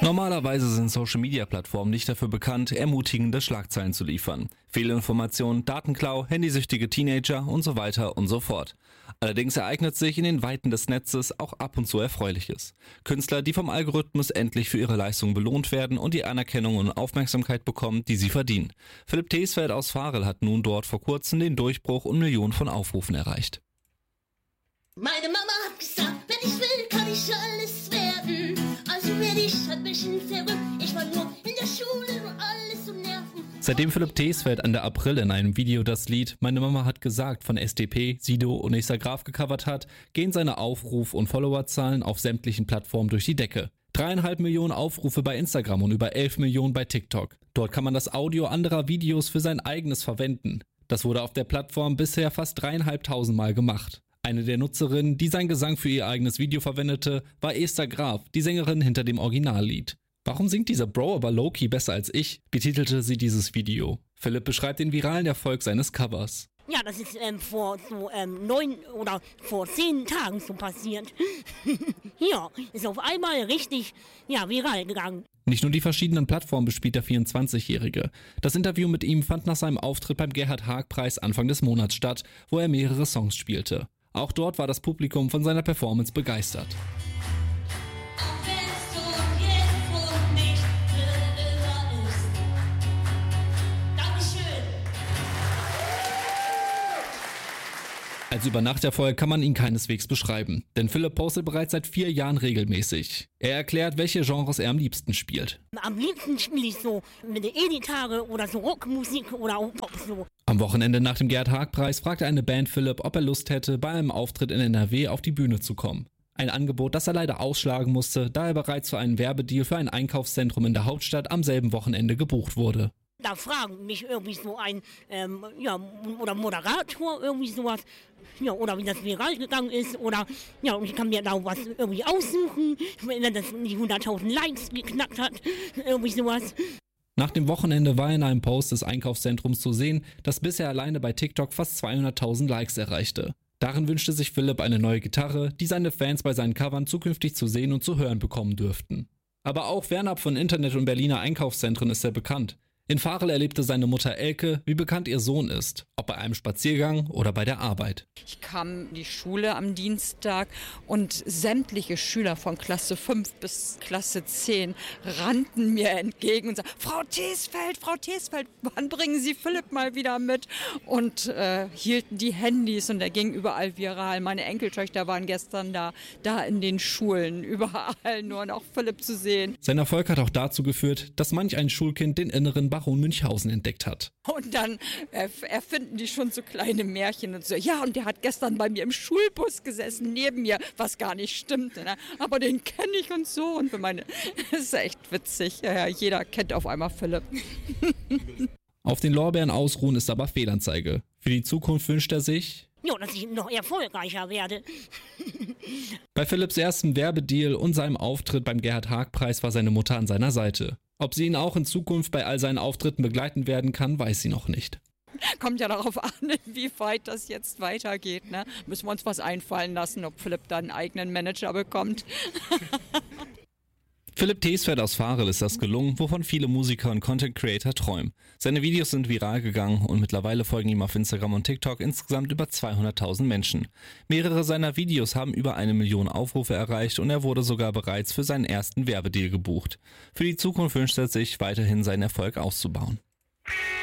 Normalerweise sind Social-Media-Plattformen nicht dafür bekannt, ermutigende Schlagzeilen zu liefern. Fehlinformationen, Datenklau, handysüchtige Teenager und so weiter und so fort. Allerdings ereignet sich in den Weiten des Netzes auch ab und zu Erfreuliches. Künstler, die vom Algorithmus endlich für ihre Leistungen belohnt werden und die Anerkennung und Aufmerksamkeit bekommen, die sie verdienen. Philipp Tesfeld aus Varel hat nun dort vor kurzem den Durchbruch und Millionen von Aufrufen erreicht. Meine Mama hat gesagt, wenn ich will, kann ich alles werden. Also werde ich ein bisschen verrückt. Ich war nur in der Schule und alles um Nerven. Seitdem Philipp Tesfeld Ende April in einem Video das Lied Meine Mama hat gesagt von SDP, Sido und Nächster Graf gecovert hat, gehen seine Aufruf- und Followerzahlen auf sämtlichen Plattformen durch die Decke. 3,5 Millionen Aufrufe bei Instagram und über 11 Millionen bei TikTok. Dort kann man das Audio anderer Videos für sein eigenes verwenden. Das wurde auf der Plattform bisher fast 3.500 Mal gemacht. Eine der Nutzerinnen, die seinen Gesang für ihr eigenes Video verwendete, war Esther Graf, die Sängerin hinter dem Originallied. Warum singt dieser Bro aber low-key besser als ich, betitelte sie dieses Video. Philipp beschreibt den viralen Erfolg seines Covers. Ja, das ist vor so 9 oder vor 10 Tagen so passiert. Ja, ist auf einmal richtig viral gegangen. Nicht nur die verschiedenen Plattformen bespielt der 24-Jährige. Das Interview mit ihm fand nach seinem Auftritt beim Gerhard-Haag-Preis Anfang des Monats statt, wo er mehrere Songs spielte. Auch dort war das Publikum von seiner Performance begeistert. Als Übernachterfolg kann man ihn keineswegs beschreiben, denn Philipp postet bereits seit 4 Jahren regelmäßig. Er erklärt, welche Genres er am liebsten spielt. Am liebsten spiele ich so mit der E-Gitarre oder so Rockmusik oder auch Pop so. Am Wochenende nach dem Gerhard-Haag-Preis fragte eine Band Philipp, ob er Lust hätte, bei einem Auftritt in NRW auf die Bühne zu kommen. Ein Angebot, das er leider ausschlagen musste, da er bereits für einen Werbedeal für ein Einkaufszentrum in der Hauptstadt am selben Wochenende gebucht wurde. Da fragen mich irgendwie so ein oder Moderator, irgendwie sowas, ja, oder wie das viral gegangen ist, oder ja, und ich kann mir da was irgendwie aussuchen, wenn das die 100.000 Likes geknackt hat, irgendwie sowas. Nach dem Wochenende war in einem Post des Einkaufszentrums zu sehen, das bisher alleine bei TikTok fast 200.000 Likes erreichte. Darin wünschte sich Philipp eine neue Gitarre, die seine Fans bei seinen Covern zukünftig zu sehen und zu hören bekommen dürften. Aber auch fernab von Internet und Berliner Einkaufszentren ist er bekannt. In Varel erlebte seine Mutter Elke, wie bekannt ihr Sohn ist, ob bei einem Spaziergang oder bei der Arbeit. Ich kam in die Schule am Dienstag und sämtliche Schüler von Klasse 5 bis Klasse 10 rannten mir entgegen und sagten, Frau Tesfeld, wann bringen Sie Philipp mal wieder mit? Und hielten die Handys und der ging überall viral. Meine Enkeltöchter waren gestern da in den Schulen, überall nur noch Philipp zu sehen. Sein Erfolg hat auch dazu geführt, dass manch ein Schulkind den inneren Baron Münchhausen entdeckt hat. Und dann erfinden die schon so kleine Märchen und so. Ja, und der hat gestern bei mir im Schulbus gesessen, neben mir, was gar nicht stimmte. Ne? Aber den kenne ich und so. Und für meine, das ist echt witzig. Ja, jeder kennt auf einmal Philipp. Auf den Lorbeeren ausruhen ist aber Fehlanzeige. Für die Zukunft wünscht er sich, ja, dass ich noch erfolgreicher werde. Bei Philipps ersten Werbedeal und seinem Auftritt beim Gerhard-Haag-Preis war seine Mutter an seiner Seite. Ob sie ihn auch in Zukunft bei all seinen Auftritten begleiten werden kann, weiß sie noch nicht. Kommt ja darauf an, wie weit das jetzt weitergeht. Ne? Müssen wir uns was einfallen lassen, ob Philipp dann einen eigenen Manager bekommt. Philipp Tesfeld aus Varel ist das gelungen, wovon viele Musiker und Content Creator träumen. Seine Videos sind viral gegangen und mittlerweile folgen ihm auf Instagram und TikTok insgesamt über 200.000 Menschen. Mehrere seiner Videos haben über 1 Million Aufrufe erreicht und er wurde sogar bereits für seinen ersten Werbedeal gebucht. Für die Zukunft wünscht er sich, weiterhin seinen Erfolg auszubauen.